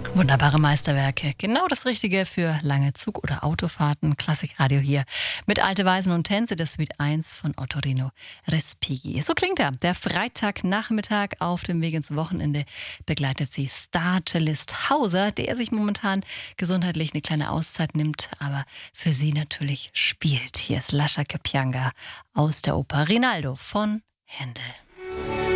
Wunderbare Meisterwerke. Genau das Richtige für lange Zug- oder Autofahrten. Klassikradio hier mit Alte Weisen und Tänze der Suite 1 von Ottorino Respighi. So klingt er. Der Freitagnachmittag auf dem Weg ins Wochenende begleitet sie Star-Cellist Hauser, der sich momentan gesundheitlich eine kleine Auszeit nimmt, aber für sie natürlich spielt. Hier ist Lascia che pianga aus der Oper Rinaldo von Händel.